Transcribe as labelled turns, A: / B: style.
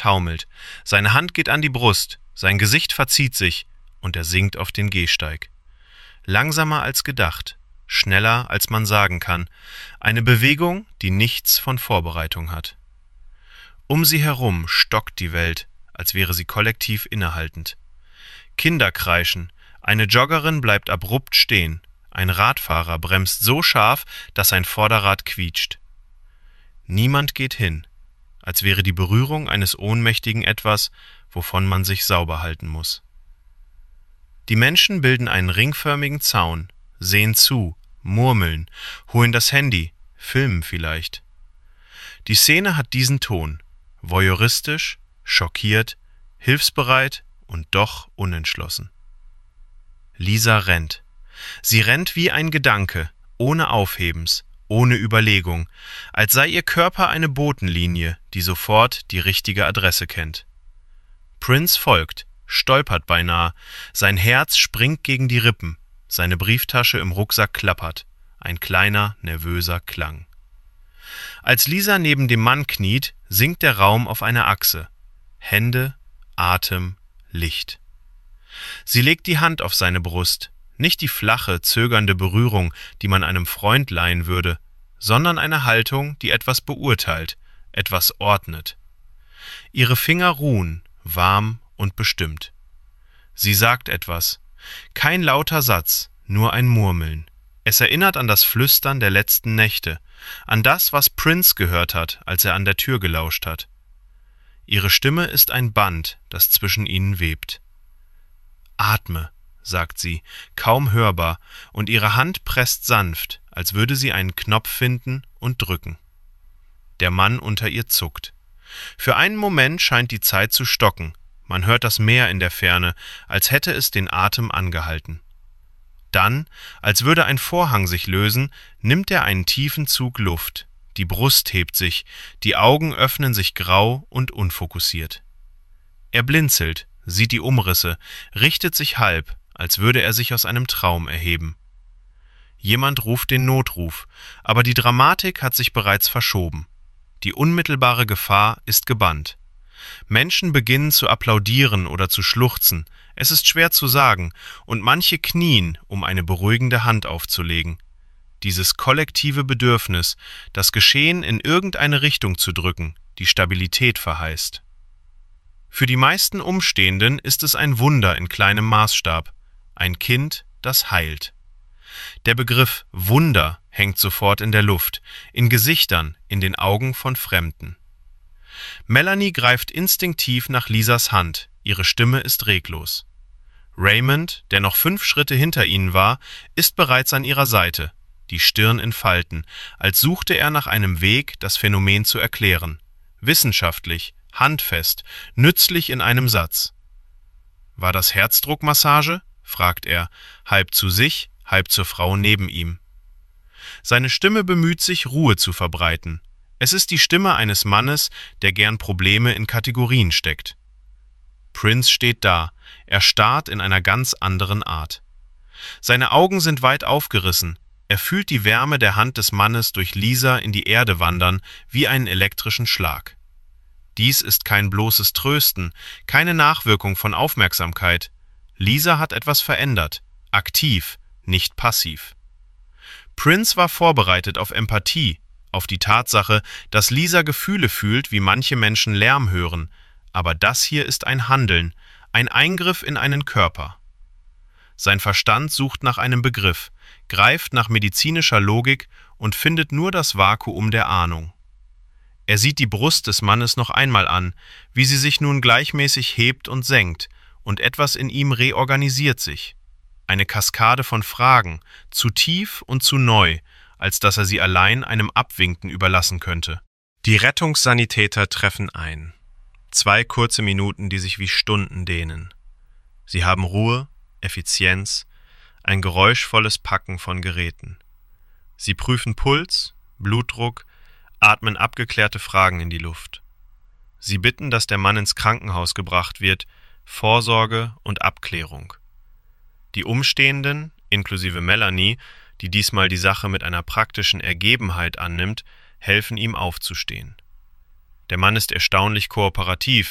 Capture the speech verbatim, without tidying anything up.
A: taumelt. Seine Hand geht an die Brust, sein Gesicht verzieht sich und er sinkt auf den Gehsteig. Langsamer als gedacht, schneller als man sagen kann, eine Bewegung, die nichts von Vorbereitung hat. Um sie herum stockt die Welt, als wäre sie kollektiv innehaltend. Kinder kreischen, eine Joggerin bleibt abrupt stehen, ein Radfahrer bremst so scharf, dass sein Vorderrad quietscht. Niemand geht hin, als wäre die Berührung eines Ohnmächtigen etwas, wovon man sich sauber halten muss. Die Menschen bilden einen ringförmigen Zaun, sehen zu, murmeln, holen das Handy, filmen vielleicht. Die Szene hat diesen Ton, voyeuristisch, schockiert, hilfsbereit und doch unentschlossen. Lisa rennt. Sie rennt wie ein Gedanke, ohne Aufhebens, ohne Überlegung, als sei ihr Körper eine Botenlinie, die sofort die richtige Adresse kennt. Prince folgt, stolpert beinahe, sein Herz springt gegen die Rippen, seine Brieftasche im Rucksack klappert, ein kleiner, nervöser Klang. Als Lisa neben dem Mann kniet, sinkt der Raum auf eine Achse. Hände, Atem, Licht. Sie legt die Hand auf seine Brust, nicht die flache, zögernde Berührung, die man einem Freund leihen würde, sondern eine Haltung, die etwas beurteilt, etwas ordnet. Ihre Finger ruhen, warm und bestimmt. Sie sagt etwas. Kein lauter Satz, nur ein Murmeln. Es erinnert an das Flüstern der letzten Nächte, an das, was Prince gehört hat, als er an der Tür gelauscht hat. Ihre Stimme ist ein Band, das zwischen ihnen webt. Atme, sagt sie, kaum hörbar, und ihre Hand presst sanft, als würde sie einen Knopf finden und drücken. Der Mann unter ihr zuckt. Für einen Moment scheint die Zeit zu stocken. Man hört das Meer in der Ferne, als hätte es den Atem angehalten. Dann, als würde ein Vorhang sich lösen, nimmt er einen tiefen Zug Luft. Die Brust hebt sich, die Augen öffnen sich grau und unfokussiert. Er blinzelt, sieht die Umrisse, richtet sich halb, als würde er sich aus einem Traum erheben. Jemand ruft den Notruf, aber die Dramatik hat sich bereits verschoben. Die unmittelbare Gefahr ist gebannt. Menschen beginnen zu applaudieren oder zu schluchzen, es ist schwer zu sagen, und manche knien, um eine beruhigende Hand aufzulegen. Dieses kollektive Bedürfnis, das Geschehen in irgendeine Richtung zu drücken, die Stabilität verheißt. Für die meisten Umstehenden ist es ein Wunder in kleinem Maßstab, ein Kind, das heilt. Der Begriff Wunder hängt sofort in der Luft, in Gesichtern, in den Augen von Fremden. Melanie greift instinktiv nach Lisas Hand, ihre Stimme ist reglos. Raymond, der noch fünf Schritte hinter ihnen war, ist bereits an ihrer Seite, die Stirn in Falten, als suchte er nach einem Weg, das Phänomen zu erklären. Wissenschaftlich, handfest, nützlich in einem Satz. »War das Herzdruckmassage?« fragt er, halb zu sich, halb zur Frau neben ihm. Seine Stimme bemüht sich, Ruhe zu verbreiten. Es ist die Stimme eines Mannes, der gern Probleme in Kategorien steckt. Prince steht da, er starrt in einer ganz anderen Art. Seine Augen sind weit aufgerissen, er fühlt die Wärme der Hand des Mannes durch Lisa in die Erde wandern, wie einen elektrischen Schlag. Dies ist kein bloßes Trösten, keine Nachwirkung von Aufmerksamkeit. Lisa hat etwas verändert, aktiv, nicht passiv. Prince war vorbereitet auf Empathie, auf die Tatsache, dass Lisa Gefühle fühlt, wie manche Menschen Lärm hören, aber das hier ist ein Handeln, ein Eingriff in einen Körper. Sein Verstand sucht nach einem Begriff, greift nach medizinischer Logik und findet nur das Vakuum der Ahnung. Er sieht die Brust des Mannes noch einmal an, wie sie sich nun gleichmäßig hebt und senkt, und etwas in ihm reorganisiert sich. Eine Kaskade von Fragen, zu tief und zu neu, als dass er sie allein einem Abwinken überlassen könnte. Die Rettungssanitäter treffen ein. Zwei kurze Minuten, die sich wie Stunden dehnen. Sie haben Ruhe, Effizienz, ein geräuschvolles Packen von Geräten. Sie prüfen Puls, Blutdruck, atmen abgeklärte Fragen in die Luft. Sie bitten, dass der Mann ins Krankenhaus gebracht wird, Vorsorge und Abklärung. Die Umstehenden, inklusive Melanie, die diesmal die Sache mit einer praktischen Ergebenheit annimmt, helfen ihm aufzustehen. Der Mann ist erstaunlich kooperativ,